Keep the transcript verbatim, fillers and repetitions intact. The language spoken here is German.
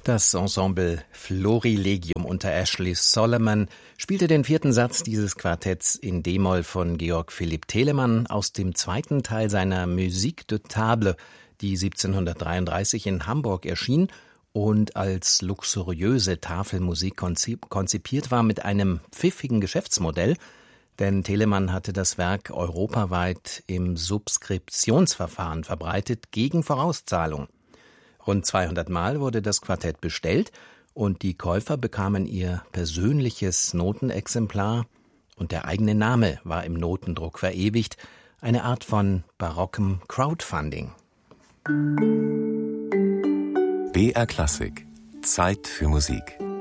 Das Ensemble Florilegium unter Ashley Solomon spielte den vierten Satz dieses Quartetts in D-Moll von Georg Philipp Telemann aus dem zweiten Teil seiner Musique de Table, die siebzehnhundertdreiunddreißig in Hamburg erschien und als luxuriöse Tafelmusik konzipiert war mit einem pfiffigen Geschäftsmodell, denn Telemann hatte das Werk europaweit im Subskriptionsverfahren verbreitet gegen Vorauszahlung. Rund zweihundert Mal wurde das Quartett bestellt und die Käufer bekamen ihr persönliches Notenexemplar und der eigene Name war im Notendruck verewigt, eine Art von barockem Crowdfunding. B R Klassik. Zeit für Musik.